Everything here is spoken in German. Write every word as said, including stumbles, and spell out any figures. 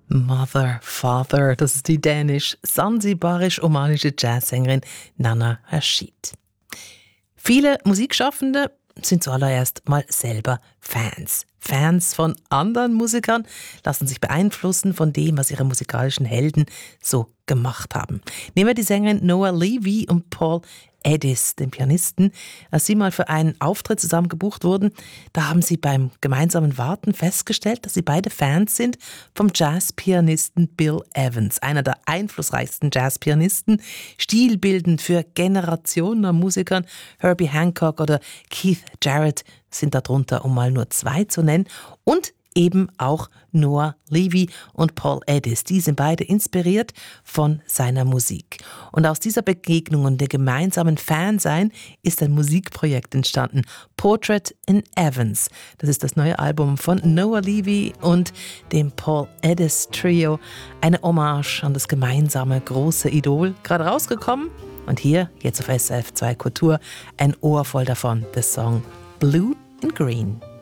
Mother, Father, das ist die dänisch-sanzibarisch-omanische Jazzsängerin Nanna Rashid. Viele Musikschaffende sind zuallererst mal selber Fans. Fans von anderen Musikern, lassen sich beeinflussen von dem, was ihre musikalischen Helden so gemacht haben. Nehmen wir die Sängerin Noah Levy und Paul Eddis, den Pianisten. Als sie mal für einen Auftritt zusammen gebucht wurden, da haben sie beim gemeinsamen Warten festgestellt, dass sie beide Fans sind vom Jazzpianisten Bill Evans, einer der einflussreichsten Jazzpianisten, stilbildend für Generationen an Musikern. Herbie Hancock oder Keith Jarrett sind darunter, um mal nur zwei zu nennen. Und eben auch Noah Levy und Paul Eddis. Die sind beide inspiriert von seiner Musik. Und aus dieser Begegnung und der gemeinsamen Fansein ist ein Musikprojekt entstanden. Portrait in Evans. Das ist das neue Album von Noah Levy und dem Paul Eddis Trio. Eine Hommage an das gemeinsame große Idol. Gerade rausgekommen. Und hier, jetzt auf S R F zwei Kultur, ein Ohr voll davon. Der Song Blue and Green.